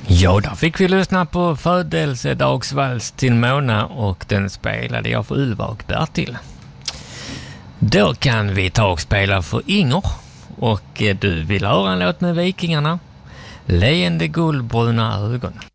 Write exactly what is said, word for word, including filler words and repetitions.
Ja, då fick vi lyssna på födelsedagsvals till Mona och den spelade jag för Ylva och Bertil. Då kan vi ta och spela för Inger och du vill höra en låt med Vikingarna. Leende guldbruna ögon.